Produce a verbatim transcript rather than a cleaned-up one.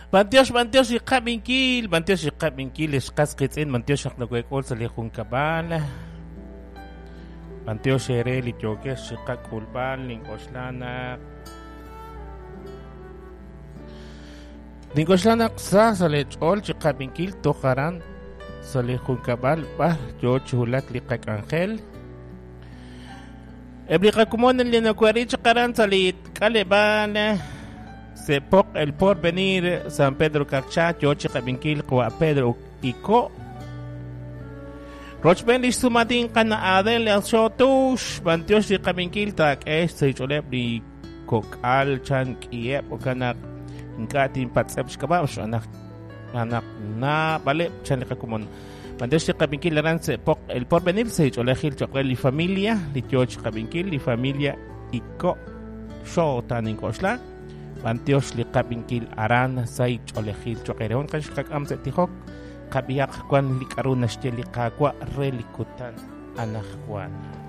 Mantiosh mantiosh iqabinkil, mantiosh iqabinkil isqasqitzin, mantiosh aqnakuekol salihun kabal. Mantiosh ereli choques iqakulbal ninkoslana. Ninkoslana qsa salechol iqabinkil toqaran salihun kabal bah yo chulak liqak angel. Ebliqakumon linakuarich qaran salit kalebal. Se poc el porvenir San Pedro Carchat, Yochi Cabinkil, Qua Pedro Ico. Rochbendish Sumatin Kana Adel El Shotush, Bantioshi Cabinkil, Tak Este Cholebri Coc Al Chan Kiep, Okanak, Inkatin Patsepch Kabash, Anak Anak Na Vale, Chanikakumon. Bantioshi Cabinkil, Lance Poc el porvenir, Se Cholehil Choquel y Familia, Litioch Cabinkil, y Familia Ico, Shotan in Kosla. Bantiosh li kabinkil aran say cholehil chokereon kashkak amse tihok kabiyak kwan li karuna shte li kakwa relikutan anakwan.